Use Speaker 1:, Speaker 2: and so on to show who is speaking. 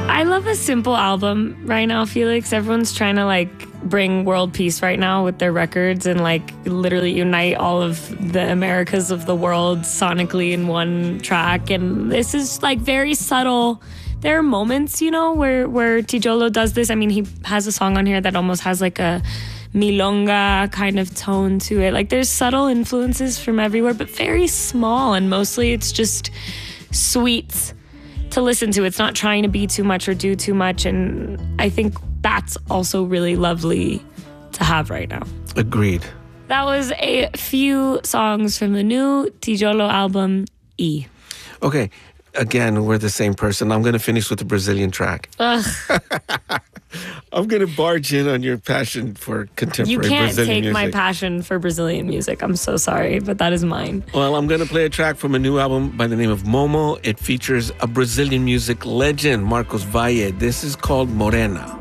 Speaker 1: I love a simple album right now, Felix. Everyone's trying to like bring world peace right now with their records and like literally unite all of the Americas of the world sonically in one track. And this is like very subtle. There are moments, you know, where Tijolo does this. I mean, he has a song on here that almost has like a milonga kind of tone to it. Like there's subtle influences from everywhere, but very small. And mostly it's just sweet to listen to. It's not trying to be too much or do too much. And I think that's also really lovely to have right now.
Speaker 2: Agreed.
Speaker 1: That was a few songs from the new Tijolo album, E.
Speaker 2: Okay. Again, we're the same person. I'm going to finish with the Brazilian track.
Speaker 1: Ugh.
Speaker 2: I'm going to barge in on your passion for contemporary
Speaker 1: You can't
Speaker 2: Brazilian
Speaker 1: take
Speaker 2: music.
Speaker 1: my passion for Brazilian music. I'm so sorry, but that is mine.
Speaker 2: Well, I'm going to play a track from a new album by the name of Momo. It features a Brazilian music legend, Marcos Valle. This is called Morena.